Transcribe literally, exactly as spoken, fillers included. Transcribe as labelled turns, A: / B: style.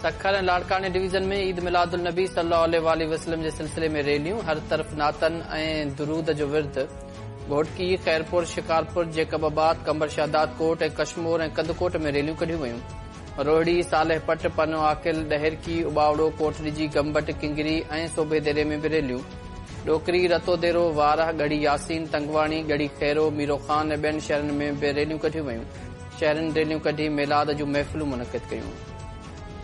A: सखर ऐं लाड़काने डिवीज़न में ईद मिलादुल नबी सल्लल्लाहु अलैहि वसल्लम जे सिलसिले में रैलियूं, हर तरफ़ नातन ऐं दुरूद जो विर्द। घोटकी, खैरपुर, शिकारपुर, जेकबाबाद, कंबर शहदाद कोट ऐं कशमोर ऐं कंदकोट में रैलियूं कढियूं वयूं। रोहिड़ी, सालेहपट, पनो आकिल, डहरकी, उबावड़ो, कोटड़ी जी गंबट, किंगरी ऐं सोभेदेरे में भी रैलियूं। डोकरी, रतोदेरो, वाराह, गढ़ी यासीन, तंगवाणी, गढ़ी खैरो, मीरो खान ऐं ॿियनि शहरनि में भी रैलियूं कढियूं वयूं। शहरनि रैलियूं कढी मिलाद जूं महफ़िलूं मुनक़िद कयूं।